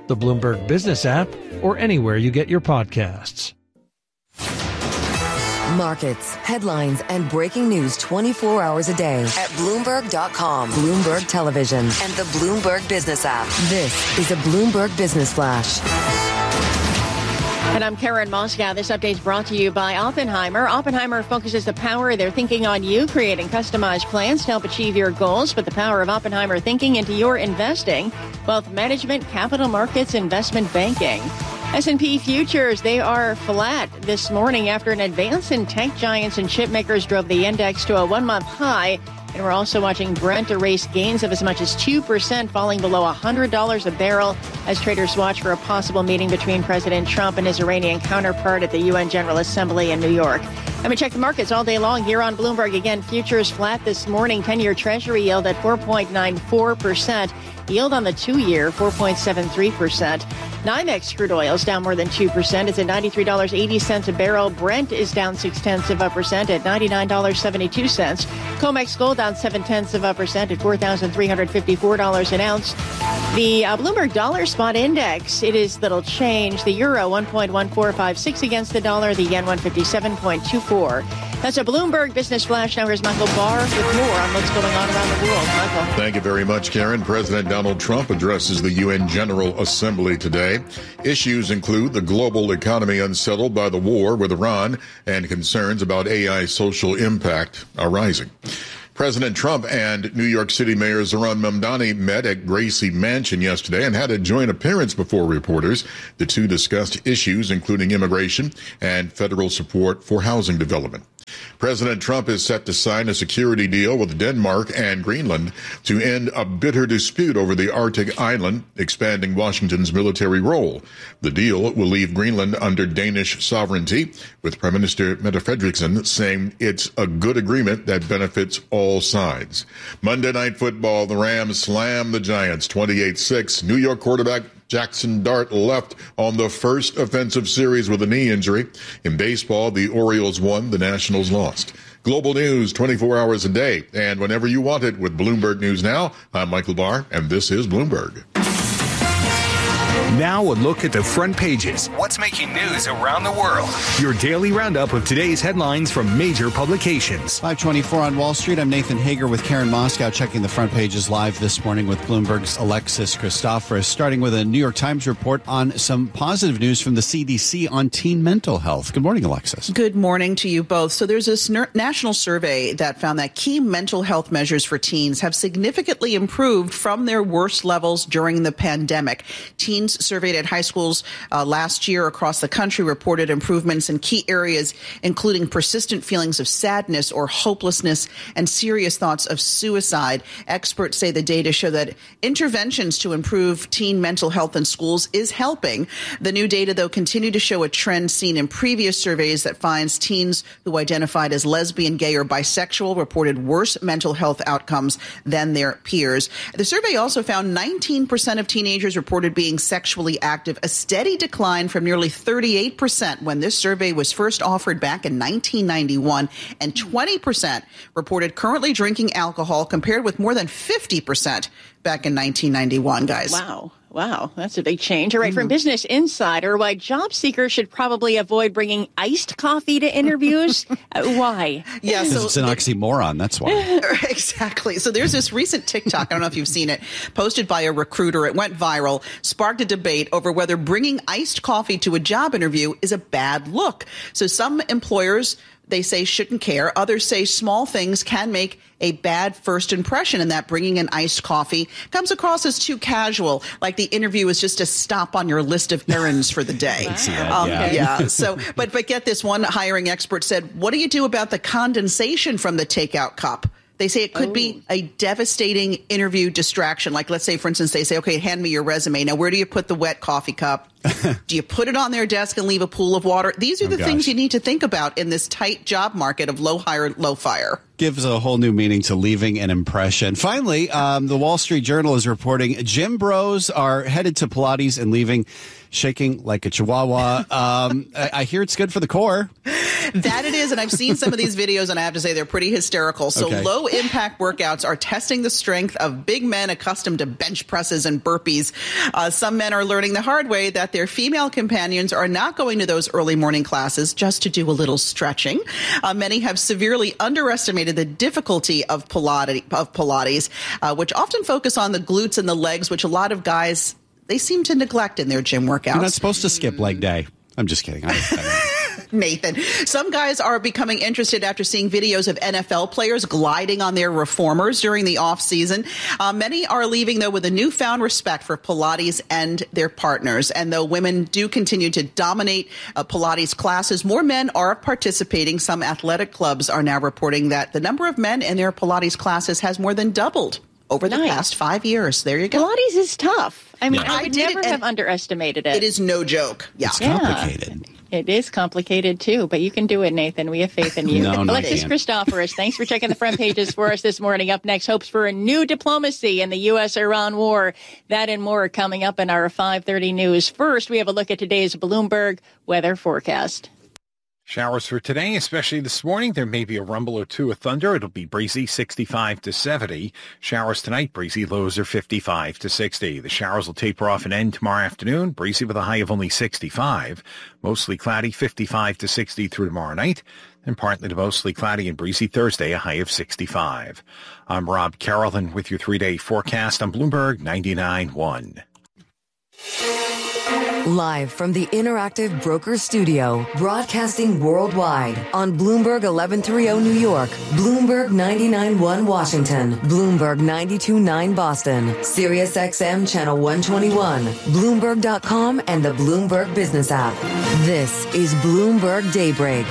the Bloomberg Business app, or anywhere you get your podcasts. Markets, headlines, and breaking news 24 hours a day at Bloomberg.com, Bloomberg Television, and the Bloomberg Business app. This is a Bloomberg Business Flash. And I'm Karen Moscow. This update is brought to you by Oppenheimer. Oppenheimer focuses the power of their thinking on you, creating customized plans to help achieve your goals. Put the power of Oppenheimer thinking into your investing, wealth management, capital markets, investment banking. S&P futures, they are flat this morning after an advance in tech giants and chip makers drove the index to a one-month high. And we're also watching Brent erase gains of as much as 2%, falling below $100 a barrel as traders watch for a possible meeting between President Trump and his Iranian counterpart at the UN General Assembly in New York. Let me check the markets all day long here on Bloomberg. Again, futures flat this morning. 10-year Treasury yield at 4.94%. Yield on the 2-year, 4.73%. NYMEX crude oil is down more than 2%. It's at $93.80 a barrel. Brent is down 0.6% at $99.72. COMEX gold down 0.7% at $4,354 an ounce. The Bloomberg Dollar Spot Index, it is little change. The euro 1.1456 against the dollar. The yen 157.24. That's a Bloomberg Business Flash. Now here's Michael Barr with more on what's going on around the world. Michael. Thank you very much, Karen. President Donald Trump addresses the UN General Assembly today. Issues include the global economy unsettled by the war with Iran and concerns about AI social impact are rising. President Trump and New York City Mayor Zohran Mamdani met at Gracie Mansion yesterday and had a joint appearance before reporters. The two discussed issues including immigration and federal support for housing development. President Trump is set to sign a security deal with Denmark and Greenland to end a bitter dispute over the Arctic island, expanding Washington's military role. The deal will leave Greenland under Danish sovereignty, with Prime Minister Mette Frederiksen saying it's a good agreement that benefits all sides. Monday Night Football, the Rams slam the Giants 28-6. New York quarterback Jackson Dart left on the first offensive series with a knee injury. In baseball, the Orioles won, the Nationals lost. Global news 24 hours a day and whenever you want it with Bloomberg News Now. I'm Michael Barr, and this is Bloomberg. Now a look at the front pages. What's making news around the world? Your daily roundup of today's headlines from major publications. 524 on Wall Street. I'm Nathan Hager with Karen Moscow, checking the front pages live this morning with Bloomberg's Alexis Christoforous, starting with a New York Times report on some positive news from the CDC on teen mental health. Good morning, Alexis. Good morning to you both. So there's this national survey that found that key mental health measures for teens have significantly improved from their worst levels during the pandemic. Teens surveyed at high schools last year across the country reported improvements in key areas, including persistent feelings of sadness or hopelessness and serious thoughts of suicide. Experts say the data show that interventions to improve teen mental health in schools is helping. The new data, though, continue to show a trend seen in previous surveys that finds teens who identified as lesbian, gay, or bisexual reported worse mental health outcomes than their peers. The survey also found 19% of teenagers reported being sexually active, a steady decline from nearly 38% when this survey was first offered back in 1991, and 20% reported currently drinking alcohol compared with more than 50% back in 1991, guys. Wow, that's a big change. All right, from Business Insider, why job seekers should probably avoid bringing iced coffee to interviews. Why? Yeah, so it's an oxymoron, that's why. Exactly. So there's this recent TikTok, I don't know if you've seen it, posted by a recruiter. It went viral, sparked a debate over whether bringing iced coffee to a job interview is a bad look. So some employers, they say, shouldn't care. Others say small things can make a bad first impression, and that bringing an iced coffee comes across as too casual, like the interview is just a stop on your list of errands for the day. Yeah. So, but get this, one hiring expert said, what do you do about the condensation from the takeout cup? They say it could be a devastating interview distraction. Like, let's say, for instance, they say, okay, hand me your resume. Now, where do you put the wet coffee cup? Do you put it on their desk and leave a pool of water? These are the things you need to think about in this tight job market of low hire, low fire. Gives a whole new meaning to leaving an impression. Finally, the Wall Street Journal is reporting gym bros are headed to Pilates and leaving shaking like a chihuahua. I hear it's good for the core. That it is, and I've seen some of these videos, and I have to say they're pretty hysterical. So low-impact workouts are testing the strength of big men accustomed to bench presses and burpees. Some men are learning the hard way that their female companions are not going to those early morning classes just to do a little stretching. Many have severely underestimated the difficulty of Pilates, which often focus on the glutes and the legs, which a lot of guys, they seem to neglect in their gym workouts. You're not supposed to skip leg day. I'm just kidding. Nathan, some guys are becoming interested after seeing videos of NFL players gliding on their reformers during the offseason. Many are leaving, though, with a newfound respect for Pilates and their partners. And though women do continue to dominate Pilates classes, more men are participating. Some athletic clubs are now reporting that the number of men in their Pilates classes has more than doubled over the past 5 years. There you go. Pilates is tough. I mean, I would never have underestimated it. It is no joke. Yeah. It's complicated. It is complicated, too, but you can do it, Nathan. We have faith in you. No, Alexis Christoforous, thanks for checking the front pages for us this morning. Up next, hopes for a new diplomacy in the U.S.-Iran war. That and more coming up in our 5:30 news. First, we have a look at today's Bloomberg weather forecast. Showers for today, especially this morning. There may be a rumble or two of thunder. It'll be breezy, 65 to 70. Showers tonight, breezy, lows are 55 to 60. The showers will taper off and end tomorrow afternoon. Breezy with a high of only 65. Mostly cloudy, 55 to 60 through tomorrow night. And partly to mostly cloudy and breezy Thursday, a high of 65. I'm Rob Carrollton with your 3-day forecast on Bloomberg 99.1. Live from the Interactive Broker Studio, broadcasting worldwide on Bloomberg 1130 New York, Bloomberg 99.1 Washington, Bloomberg 92.9 Boston, Sirius XM Channel 121, Bloomberg.com, and the Bloomberg Business app. This is Bloomberg Daybreak.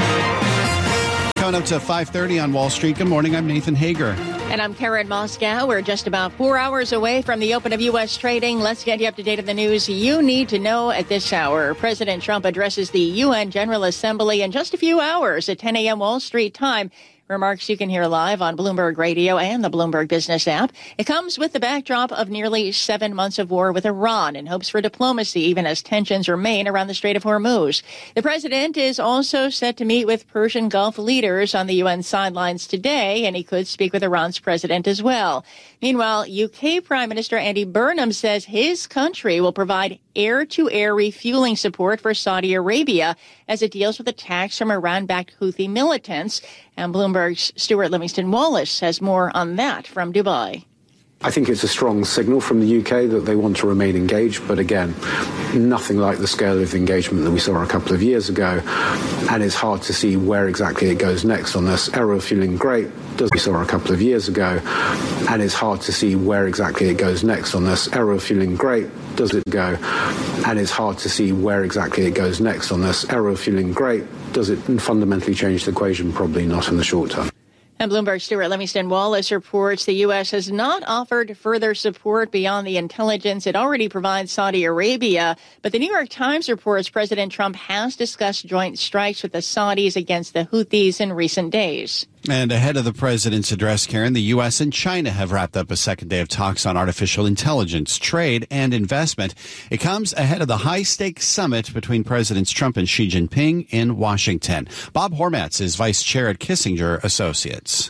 Coming up to 5:30 on Wall Street. Good morning. I'm Nathan Hager. And I'm Karen Moscow. We're just about 4 hours away from the open of U.S. trading. Let's get you up to date on the news you need to know at this hour. President Trump addresses the UN General Assembly in just a few hours at 10 a.m. Wall Street time. Remarks you can hear live on Bloomberg Radio and the Bloomberg Business app. It comes with the backdrop of nearly 7 months of war with Iran and hopes for diplomacy, even as tensions remain around the Strait of Hormuz. The president is also set to meet with Persian Gulf leaders on the UN sidelines today, and he could speak with Iran's president as well. Meanwhile, UK Prime Minister Andy Burnham says his country will provide air-to-air refueling support for Saudi Arabia as it deals with attacks from Iran-backed Houthi militants. And Bloomberg's Stuart Livingston-Wallace has more on that from Dubai. I think it's a strong signal from the UK that they want to remain engaged, but again, nothing like the scale of engagement that we saw a couple of years ago, and it's hard to see where exactly it goes next on this. Air refueling great, as we saw a couple of years ago, and it's hard to see where exactly it goes next on this. Air refueling great, does it go? And it's hard to see where exactly it goes next on this. Air refueling great, does it fundamentally change the equation? Probably not in the short term. And Bloomberg's Stuart Livingston-Wallace reports the U.S. has not offered further support beyond the intelligence it already provides Saudi Arabia. But the New York Times reports President Trump has discussed joint strikes with the Saudis against the Houthis in recent days. And ahead of the president's address, Karen, the U.S. and China have wrapped up a second day of talks on artificial intelligence, trade, and investment. It comes ahead of the high-stakes summit between Presidents Trump and Xi Jinping in Washington. Bob Hormats is vice chair at Kissinger Associates.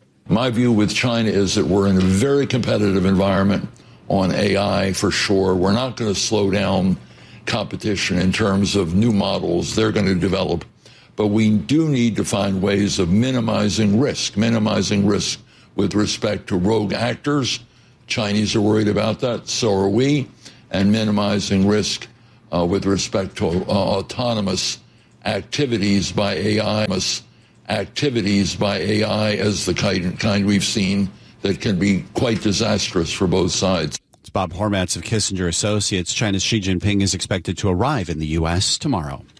My view with China is that we're in a very competitive environment on AI for sure. We're not going to slow down competition in terms of new models they're going to develop. But we do need to find ways of minimizing risk with respect to rogue actors. Chinese are worried about that, so are we, and minimizing risk with respect to autonomous activities by AI, as the kind we've seen that can be quite disastrous for both sides. It's Bob Hormats of Kissinger Associates. China's Xi Jinping is expected to arrive in the U.S. tomorrow.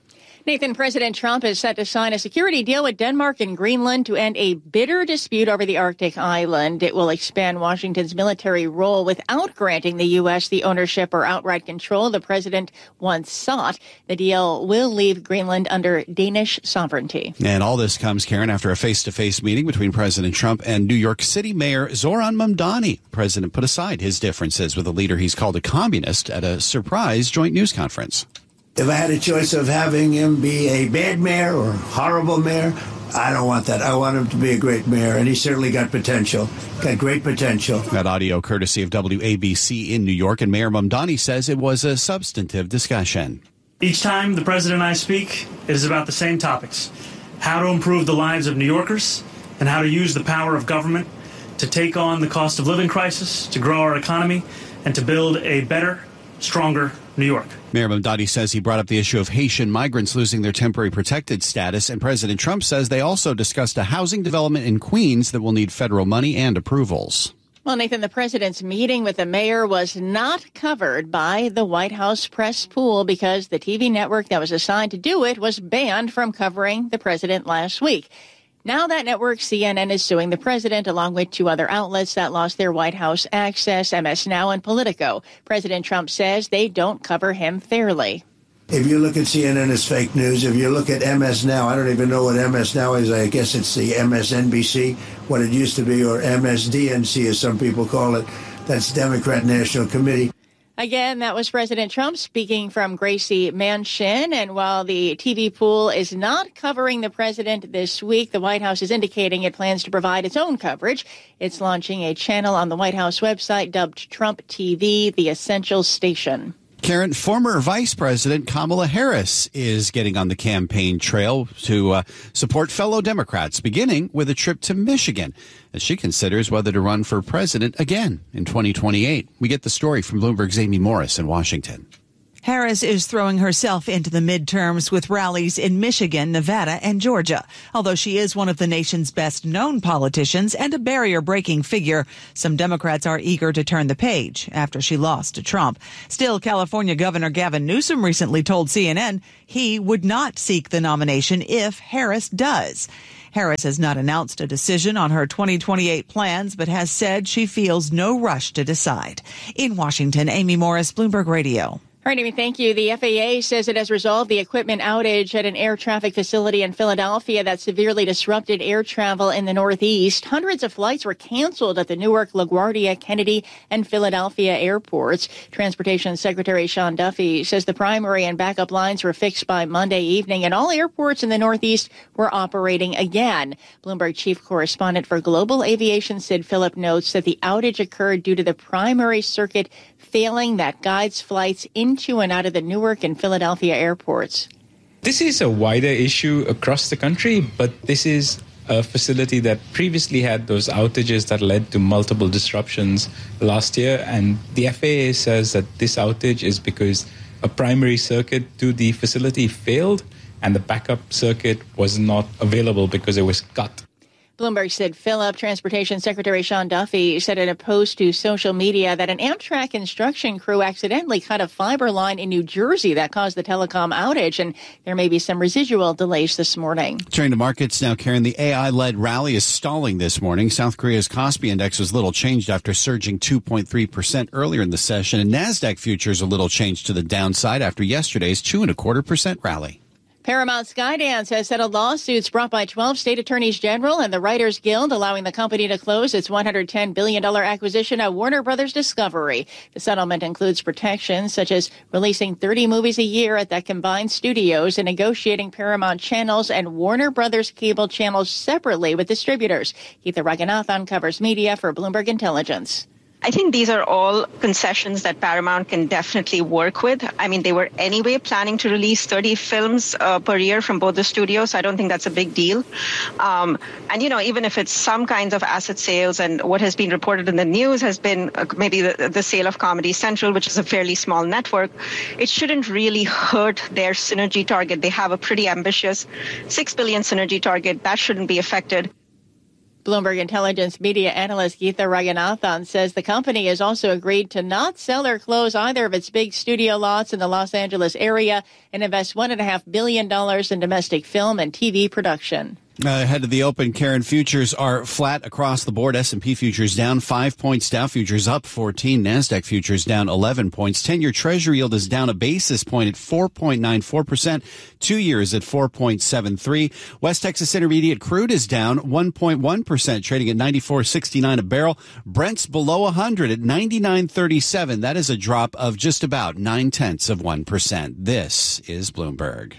Nathan, President Trump is set to sign a security deal with Denmark and Greenland to end a bitter dispute over the Arctic island. It will expand Washington's military role without granting the U.S. the ownership or outright control the president once sought. The deal will leave Greenland under Danish sovereignty. And all this comes, Karen, after a face-to-face meeting between President Trump and New York City Mayor Zoran Mamdani. The president put aside his differences with a leader he's called a communist at a surprise joint news conference. If I had a choice of having him be a bad mayor or a horrible mayor, I don't want that. I want him to be a great mayor, and he certainly got potential, got great potential. That audio courtesy of WABC in New York, and Mayor Mamdani says it was a substantive discussion. Each time the president and I speak, it is about the same topics: how to improve the lives of New Yorkers and how to use the power of government to take on the cost of living crisis, to grow our economy, and to build a better, stronger New York. Mayor Mamdani says he brought up the issue of Haitian migrants losing their temporary protected status, and President Trump says they also discussed a housing development in Queens that will need federal money and approvals. Well, Nathan, the president's meeting with the mayor was not covered by the White House press pool because the TV network that was assigned to do it was banned from covering the president last week. Now that network, CNN, is suing the president along with two other outlets that lost their White House access, MS Now and Politico. President Trump says they don't cover him fairly. If you look at CNN, it's fake news. If you look at MS Now, I don't even know what MS Now is. I guess it's the MSNBC, what it used to be, or MSDNC, as some people call it. That's Democrat National Committee. Again, that was President Trump speaking from Gracie Mansion. And while the TV pool is not covering the president this week, the White House is indicating it plans to provide its own coverage. It's launching a channel on the White House website dubbed Trump TV, the Essential Station. Karen, former Vice President Kamala Harris is getting on the campaign trail to support fellow Democrats, beginning with a trip to Michigan, as she considers whether to run for president again in 2028. We get the story from Bloomberg's Amy Morris in Washington. Harris is throwing herself into the midterms with rallies in Michigan, Nevada, and Georgia. Although she is one of the nation's best-known politicians and a barrier-breaking figure, some Democrats are eager to turn the page after she lost to Trump. Still, California Governor Gavin Newsom recently told CNN he would not seek the nomination if Harris does. Harris has not announced a decision on her 2028 plans, but has said she feels no rush to decide. In Washington, Amy Morris, Bloomberg Radio. All right, Amy, thank you. The FAA says it has resolved the equipment outage at an air traffic facility in Philadelphia that severely disrupted air travel in the Northeast. Hundreds of flights were canceled at the Newark, LaGuardia, Kennedy, and Philadelphia airports. Transportation Secretary Sean Duffy says the primary and backup lines were fixed by Monday evening, and all airports in the Northeast were operating again. Bloomberg chief correspondent for Global Aviation Sid Phillip notes that the outage occurred due to the primary circuit failing that guides flights into and out of the Newark and Philadelphia airports. This is a wider issue across the country, but this is a facility that previously had those outages that led to multiple disruptions last year. And the FAA says that this outage is because a primary circuit to the facility failed and the backup circuit was not available because it was cut. Bloomberg Sid Phillip. Transportation Secretary Sean Duffy said in a post to social media that an Amtrak construction crew accidentally cut a fiber line in New Jersey that caused the telecom outage, and there may be some residual delays this morning. Turning to markets now, Karen, the AI-led rally is stalling this morning. South Korea's Kospi index was little changed after surging 2.3% earlier in the session, and NASDAQ futures a little changed to the downside after yesterday's 2.25% rally. Paramount Skydance has settled lawsuits brought by 12 state attorneys general and the Writers Guild, allowing the company to close its $110 billion acquisition of Warner Brothers Discovery. The settlement includes protections such as releasing 30 movies a year at the combined studios and negotiating Paramount channels and Warner Brothers cable channels separately with distributors. Geetha Raghunathan covers media for Bloomberg Intelligence. I think these are all concessions that Paramount can definitely work with. I mean, they were anyway planning to release 30 films per year from both the studios. So I don't think that's a big deal. And, you know, even if it's some kinds of asset sales, and what has been reported in the news has been maybe the sale of Comedy Central, which is a fairly small network, it shouldn't really hurt their synergy target. They have a pretty ambitious $6 billion synergy target. That shouldn't be affected. Bloomberg Intelligence media analyst Geetha Raghunathan says the company has also agreed to not sell or close either of its big studio lots in the Los Angeles area and invest $1.5 billion in domestic film and TV production. Ahead of the open, Karen, futures are flat across the board. S&P futures down 5 points. Dow futures up 14. NASDAQ futures down 11 points. 10-year Treasury yield is down a basis point at 4.94%. 2 years at 4.73. West Texas Intermediate crude is down 1.1%, trading at 94.69 a barrel. Brent's below 100 at 99.37. That is a drop of just about 0.9%. This is Bloomberg.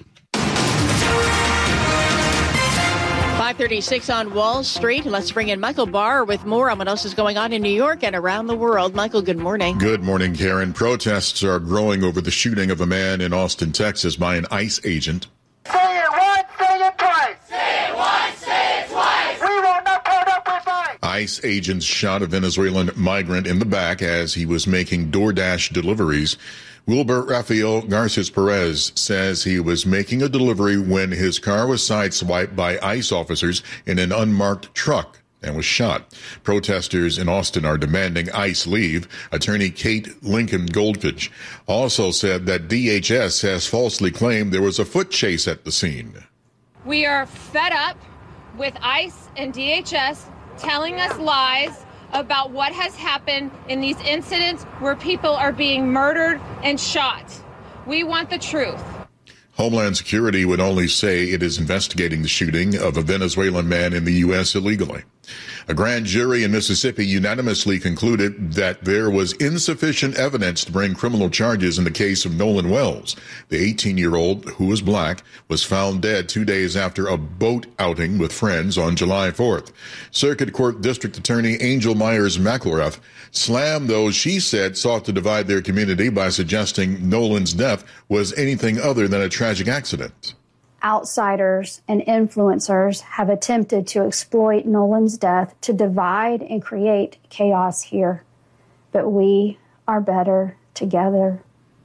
5:36 on Wall Street. Let's bring in Michael Barr with more on what else is going on in New York and around the world. Michael, good morning. Good morning, Karen. Protests are growing over the shooting of a man in Austin, Texas by an ICE agent. Say it once, say it twice. Say it once, say it twice. We will not put up with ICE. ICE agents shot a Venezuelan migrant in the back as he was making DoorDash deliveries. Wilbur Rafael Garces Perez says he was making a delivery when his car was sideswiped by ICE officers in an unmarked truck and was shot. Protesters in Austin are demanding ICE leave. Attorney Kate Lincoln Goldfinch also said that DHS has falsely claimed there was a foot chase at the scene. We are fed up with ICE and DHS telling us lies about what has happened in these incidents where people are being murdered and shot. We want the truth. Homeland Security would only say it is investigating the shooting of a Venezuelan man in the U.S. illegally. A grand jury in Mississippi unanimously concluded that there was insufficient evidence to bring criminal charges in the case of Nolan Wells. The 18-year-old, who was black, was found dead 2 days after a boat outing with friends on July 4th. Circuit Court District Attorney Angel Myers McElrath slammed those she said sought to divide their community by suggesting Nolan's death was anything other than a tragic accident. Outsiders and influencers have attempted to exploit Nolan's death to divide and create chaos here. But we are better together.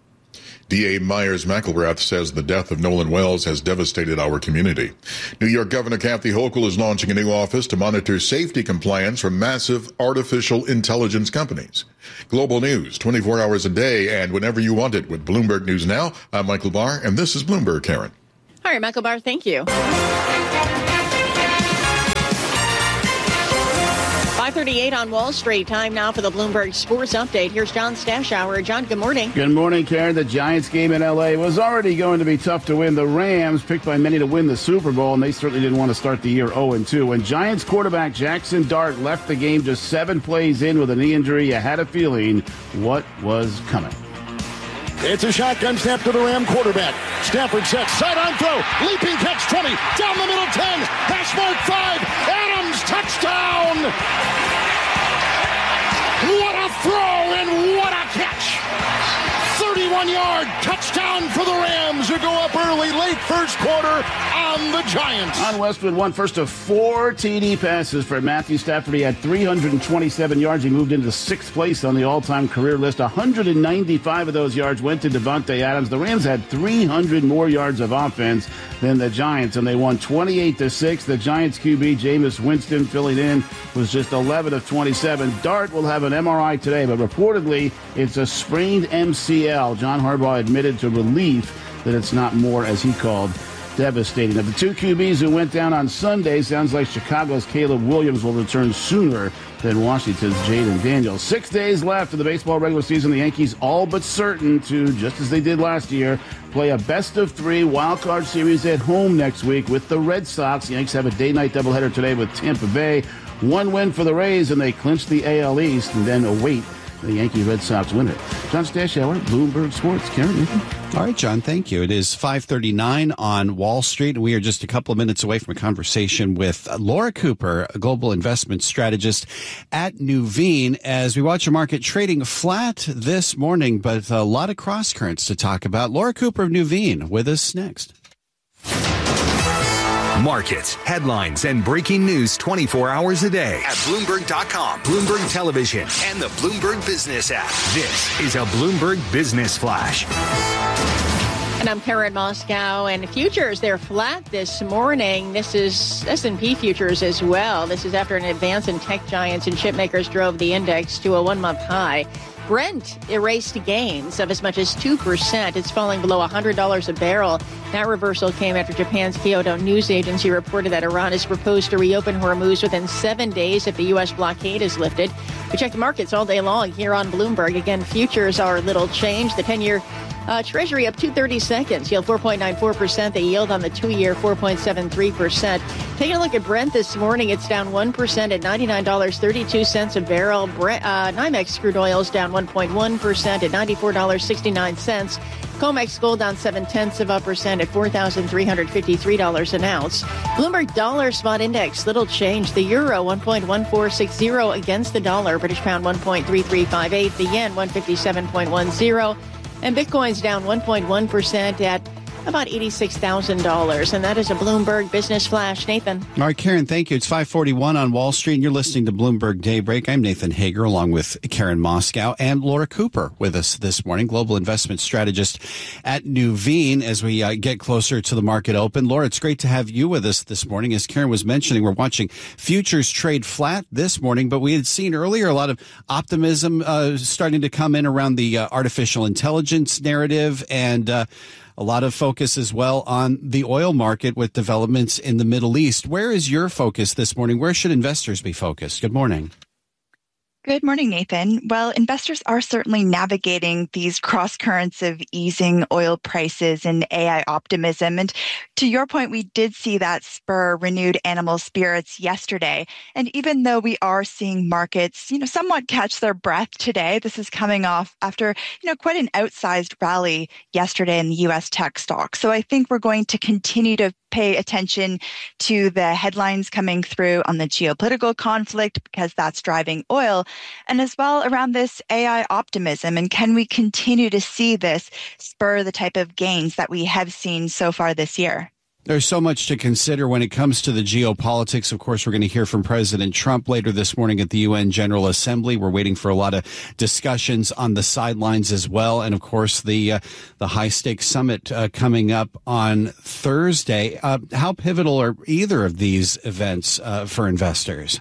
DA Myers McElrath says the death of Nolan Wells has devastated our community. New York Governor Kathy Hochul is launching a new office to monitor safety compliance from massive artificial intelligence companies. Global news, 24 hours a day and whenever you want it with Bloomberg News Now. I'm Michael Barr, and this is Bloomberg, Karen. All right, Michael Barr, thank you. 5:38 on Wall Street. Time now for the Bloomberg Sports Update. Here's John Stashower. John, good morning. Good morning, Karen. The Giants game in L.A. was already going to be tough to win. The Rams, picked by many to win the Super Bowl, and they certainly didn't want to start the year 0-2. When Giants quarterback Jackson Dart left the game just 7 plays in with a knee injury, you had a feeling what was coming. It's a shotgun snap to the Ram quarterback. Stafford sets, sidearm throw, leaping catch 20, down the middle 10, hash mark 5, Adams, touchdown! What a throw and what a catch! 31-yard touchdown for the Rams, who go up early, late first quarter on the Giants. Ron Westwood won first of 4 TD passes for Matthew Stafford. He had 327 yards. He moved into 6th place on the all-time career list. 195 of those yards went to Devontae Adams. The Rams had 300 more yards of offense than the Giants, and they won 28-6. The Giants QB, Jameis Winston, filling in, was just 11 of 27. Dart will have an MRI today, but reportedly it's a sprained MCL. John Harbaugh admitted to relief that it's not more, as he called, devastating. Of the 2 QBs who went down on Sunday, sounds like Chicago's Caleb Williams will return sooner than Washington's Jaden Daniels. 6 days left of the baseball regular season. The Yankees all but certain to, just as they did last year, play a best-of-3 wild-card series at home next week with the Red Sox. The Yankees have a day-night doubleheader today with Tampa Bay. 1 win for the Rays, and they clinch the AL East and then await the Yankee-Red Sox winner. John Stashower, Bloomberg Sports. Karen, Nathan. All right, John, thank you. It is 5:39 on Wall Street. We are just a couple of minutes away from a conversation with Laura Cooper, a global investment strategist at Nuveen, as we watch a market trading flat this morning, but a lot of cross currents to talk about. Laura Cooper of Nuveen with us next. Markets, headlines, and breaking news 24 hours a day at Bloomberg.com, Bloomberg Television, and the Bloomberg Business app. This is a Bloomberg Business Flash. And I'm Karen Moscow, and futures, they're flat this morning. This is S&P futures as well. This is after an advance in tech giants and chip makers drove the index to a one-month high. Brent erased gains of as much as 2%. It's falling below $100 a barrel. That reversal came after Japan's Kyodo News Agency reported that Iran has proposed to reopen Hormuz within 7 days if the U.S. blockade is lifted. We check the markets all day long here on Bloomberg. Again, futures are little change. The 10-year Treasury up 2/32, yield 4.94%. The yield on the 2-year 4.73%. Taking a look at Brent this morning, it's down 1% at $99.32 a barrel. NYMEX crude oil is down 1.1% at $94.69. COMEX gold down 0.7% at $4,353 an ounce. Bloomberg dollar spot index, little change. The euro 1.1460 against the dollar. British pound 1.3358. The yen 157.10. And Bitcoin's down 1.1% at about $86,000. And that is a Bloomberg Business Flash. Nathan. All right, Karen, thank you. It's 5:41 on Wall Street, and you're listening to Bloomberg Daybreak. I'm Nathan Hager, along with Karen Moscow and Laura Cooper with us this morning, global investment strategist at Nuveen, as we get closer to the market open. Laura, it's great to have you with us this morning. As Karen was mentioning, we're watching futures trade flat this morning, but we had seen earlier a lot of optimism starting to come in around the artificial intelligence narrative, and a lot of focus as well on the oil market with developments in the Middle East. Where is your focus this morning? Where should investors be focused? Good morning. Good morning, Nathan. Well, investors are certainly navigating these cross currents of easing oil prices and AI optimism. And to your point, we did see that spur renewed animal spirits yesterday. And even though we are seeing markets, somewhat catch their breath today, this is coming off after, quite an outsized rally yesterday in the U.S. tech stock. So I think we're going to continue to pay attention to the headlines coming through on the geopolitical conflict, because that's driving oil, and as well around this AI optimism. And can we continue to see this spur the type of gains that we have seen so far this year? There's so much to consider when it comes to the geopolitics. Of course, we're going to hear from President Trump later this morning at the UN General Assembly. We're waiting for a lot of discussions on the sidelines as well. And of course, the high-stakes summit coming up on Thursday. How pivotal are either of these events for investors?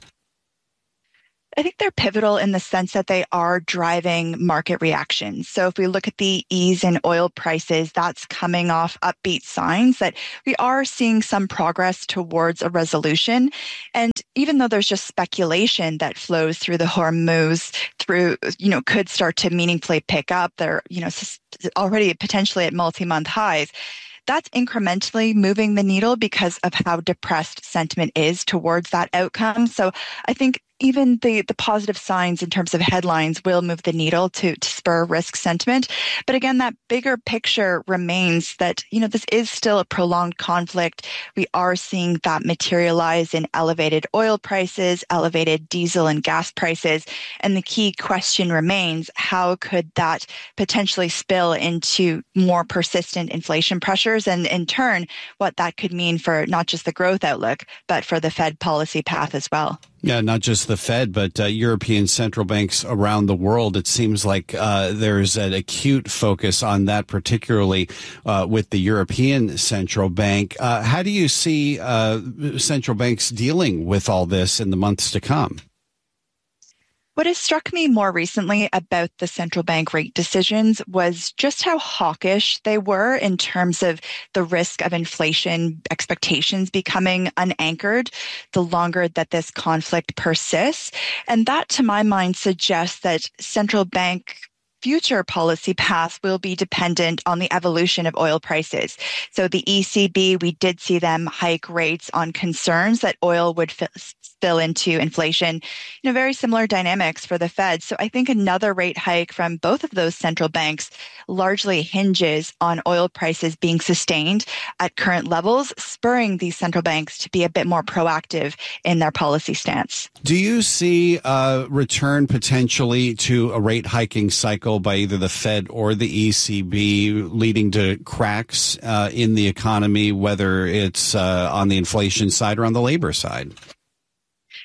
I think they're pivotal in the sense that they are driving market reactions. So if we look at the ease in oil prices, that's coming off upbeat signs that we are seeing some progress towards a resolution. And even though there's just speculation that flows through the Hormuz could start to meaningfully pick up, they're, already potentially at multi-month highs. That's incrementally moving the needle because of how depressed sentiment is towards that outcome. So I think even the positive signs in terms of headlines will move the needle to spur risk sentiment. But again, that bigger picture remains that, this is still a prolonged conflict. We are seeing that materialize in elevated oil prices, elevated diesel and gas prices. And the key question remains, how could that potentially spill into more persistent inflation pressures? And in turn, what that could mean for not just the growth outlook, but for the Fed policy path as well. Yeah, not just the Fed, but European central banks around the world. It seems like there's an acute focus on that, particularly with the European Central Bank. How do you see central banks dealing with all this in the months to come? What has struck me more recently about the central bank rate decisions was just how hawkish they were in terms of the risk of inflation expectations becoming unanchored the longer that this conflict persists. And that, to my mind, suggests that central bank future policy paths will be dependent on the evolution of oil prices. So the ECB, we did see them hike rates on concerns that oil would spill into inflation. Very similar dynamics for the Fed. So I think another rate hike from both of those central banks largely hinges on oil prices being sustained at current levels, spurring these central banks to be a bit more proactive in their policy stance. Do you see a return potentially to a rate hiking cycle by either the Fed or the ECB leading to cracks in the economy, whether it's on the inflation side or on the labor side?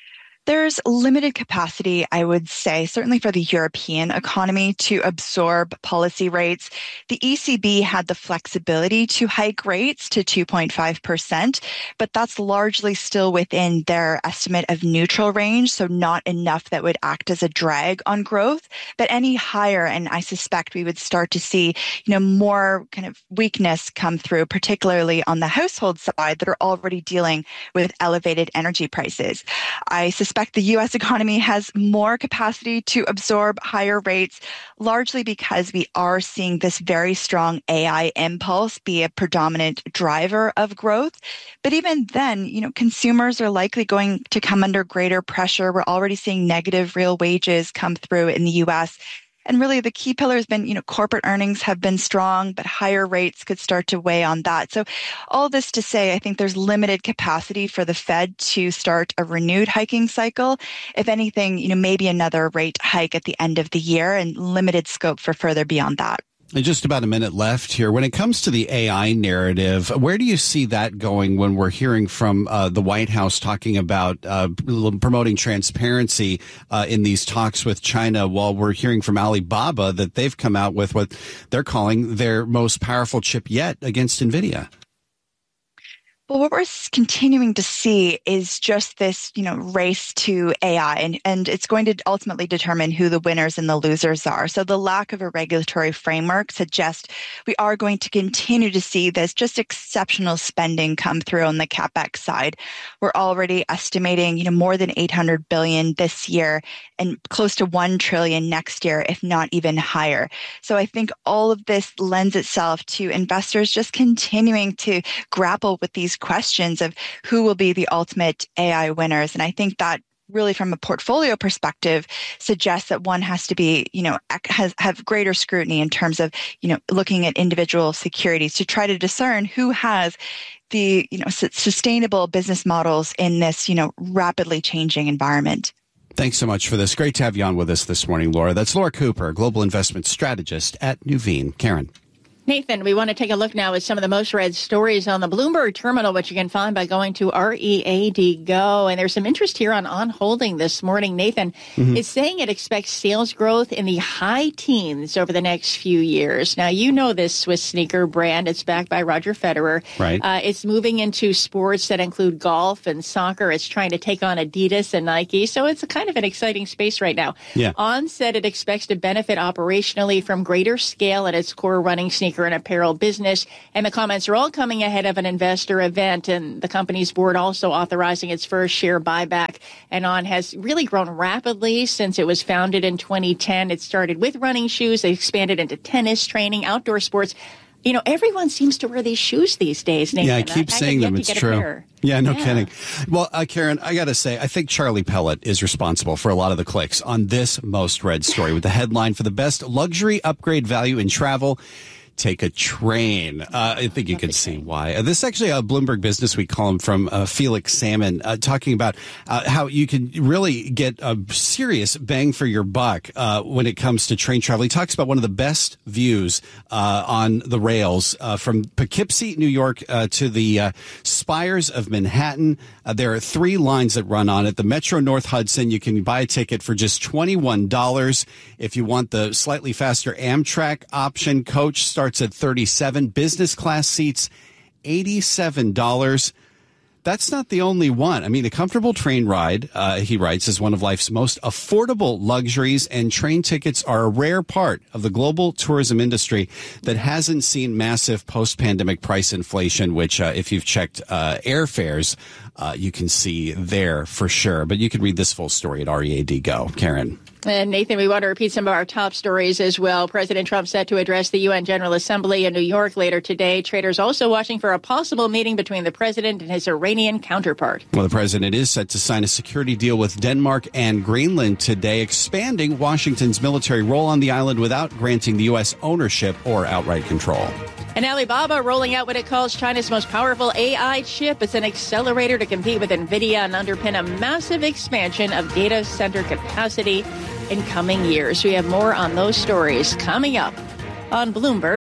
There's limited capacity, I would say, certainly for the European economy to absorb policy rates. The ECB had the flexibility to hike rates to 2.5%, but that's largely still within their estimate of neutral range, so not enough that would act as a drag on growth. But any higher, and I suspect we would start to see, more kind of weakness come through, particularly on the household side that are already dealing with elevated energy prices. I suspect the U.S. economy has more capacity to absorb higher rates, largely because we are seeing this very strong AI impulse be a predominant driver of growth. But even then, consumers are likely going to come under greater pressure. We're already seeing negative real wages come through in the U.S. And really the key pillar has been, corporate earnings have been strong, but higher rates could start to weigh on that. So all this to say, I think there's limited capacity for the Fed to start a renewed hiking cycle. If anything, maybe another rate hike at the end of the year and limited scope for further beyond that. And just about a minute left here. When it comes to the AI narrative, where do you see that going when we're hearing from the White House talking about promoting transparency in these talks with China, while we're hearing from Alibaba that they've come out with what they're calling their most powerful chip yet against NVIDIA? Well, what we're continuing to see is just this, race to AI, and it's going to ultimately determine who the winners and the losers are. So the lack of a regulatory framework suggests we are going to continue to see this just exceptional spending come through on the CapEx side. We're already estimating, more than $800 billion this year and close to $1 trillion next year, if not even higher. So I think all of this lends itself to investors just continuing to grapple with these questions of who will be the ultimate AI winners. And I think that really from a portfolio perspective suggests that one has to be, have greater scrutiny in terms of, looking at individual securities to try to discern who has the, sustainable business models in this, rapidly changing environment. Thanks so much for this. Great to have you on with us this morning, Laura. That's Laura Cooper, Global Investment Strategist at Nuveen. Karen. Nathan, we want to take a look now at some of the most read stories on the Bloomberg terminal, which you can find by going to READ Go. And there's some interest here on Holding this morning. Nathan is saying it expects sales growth in the high teens over the next few years. Now, this Swiss sneaker brand. It's backed by Roger Federer. Right. It's moving into sports that include golf and soccer. It's trying to take on Adidas and Nike. So it's a kind of an exciting space right now. Yeah. On said it expects to benefit operationally from greater scale at its core running sneaker and apparel business. And the comments are all coming ahead of an investor event, and the company's board also authorizing its first share buyback. And On has really grown rapidly since it was founded in 2010. It started with running shoes. They expanded into tennis, training, outdoor sports. Everyone seems to wear these shoes these days, Nathan. Yeah, I keep seeing them. It's true. Yeah, no kidding. Well, Karen, I got to say, I think Charlie Pellet is responsible for a lot of the clicks on this most read story with the headline for the best luxury upgrade value in travel. Take a train. I think you can see why. This is actually a Bloomberg Business Week column from Felix Salmon talking about how you can really get a serious bang for your buck when it comes to train travel. He talks about one of the best views on the rails from Poughkeepsie, New York to the spires of Manhattan. There are 3 lines that run on it. The Metro North Hudson, you can buy a ticket for just $21. If you want the slightly faster Amtrak option, coach starts at $37. Business class seats, $87. That's not the only one. I mean, a comfortable train ride, he writes, is one of life's most affordable luxuries, and train tickets are a rare part of the global tourism industry that hasn't seen massive post-pandemic price inflation, which, if you've checked airfares, you can see there for sure. But you can read this full story at READ Go. Karen. And Nathan, we want to repeat some of our top stories as well. President Trump set to address the UN General Assembly in New York later today. Traders also watching for a possible meeting between the president and his Iranian counterpart. Well, the president is set to sign a security deal with Denmark and Greenland today, expanding Washington's military role on the island without granting the U.S. ownership or outright control. And Alibaba rolling out what it calls China's most powerful AI chip. It's an accelerator to compete with NVIDIA and underpin a massive expansion of data center capacity in coming years. We have more on those stories coming up on Bloomberg.